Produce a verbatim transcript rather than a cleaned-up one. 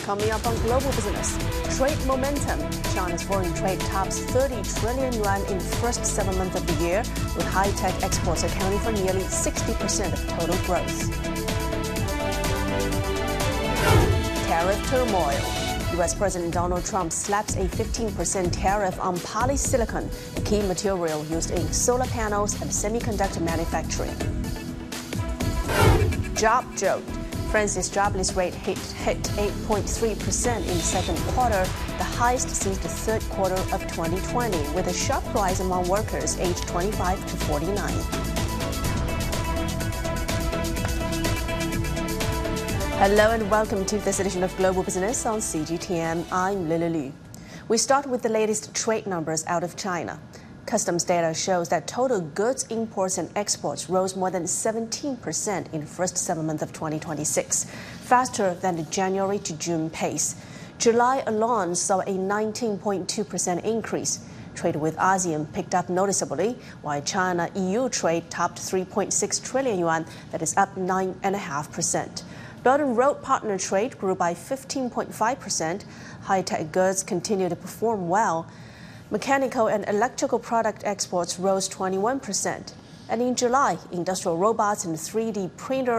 Coming up on Global Business, trade momentum. China's foreign trade tops thirty trillion yuan in first seven months of the year, with high-tech exports accounting for nearly sixty percent of total growth. Tariff turmoil. U S President Donald Trump slaps a fifteen percent tariff on polysilicon, a key material used in solar panels and semiconductor manufacturing. Job jolt. France's jobless rate hit, hit eight point three percent in the second quarter, the highest since the third quarter of twenty twenty, with a sharp rise among workers aged twenty-five to forty-nine. Hello and welcome to this edition of Global Business on C G T N. I'm Lily Lu. We start with the latest trade numbers out of China. Customs data shows that total goods imports and exports rose more than seventeen percent in the first seven months of twenty twenty-six, faster than the January to June pace. July alone saw a nineteen point two percent increase. Trade with ASEAN picked up noticeably, while China-E U trade topped three point six trillion yuan, that is up nine point five percent. Belt and Road partner trade grew by fifteen point five percent. High-tech goods continue to perform well. Mechanical and electrical product exports rose twenty-one percent. And in July, industrial robots and three D printer